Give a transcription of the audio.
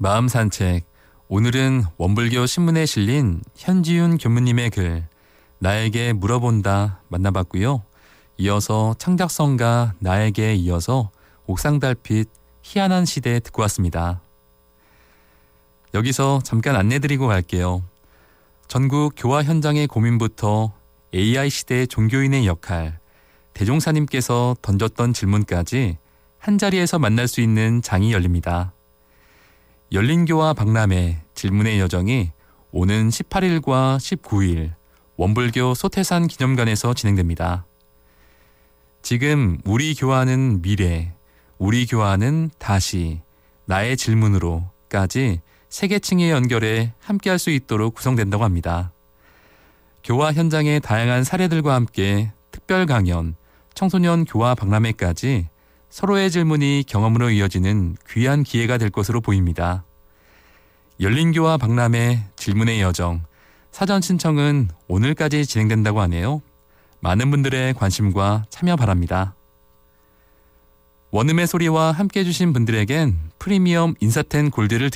마음 산책. 오늘은 원불교 신문에 실린 현지윤 교무님의 글 나에게 물어본다 만나봤고요. 이어서 창작성가 나에게 이어서 옥상달빛 희한한 시대 듣고 왔습니다. 여기서 잠깐 안내드리고 갈게요. 전국 교화 현장의 고민부터 AI 시대 종교인의 역할, 대종사님께서 던졌던 질문까지 한자리에서 만날 수 있는 장이 열립니다. 열린교화 박람회 질문의 여정이 오는 18일과 19일 원불교 소태산 기념관에서 진행됩니다. 지금 우리 교화는 미래, 우리 교화는 다시, 나의 질문으로까지 세 계층의 연결에 함께할 수 있도록 구성된다고 합니다. 교화 현장의 다양한 사례들과 함께 특별 강연, 청소년 교화 박람회까지 서로의 질문이 경험으로 이어지는 귀한 기회가 될 것으로 보입니다. 열린교화 박람회 질문의 여정, 사전 신청은 오늘까지 진행된다고 하네요. 많은 분들의 관심과 참여 바랍니다. 원음의 소리와 함께해 주신 분들에겐 프리미엄 인사텐 골드를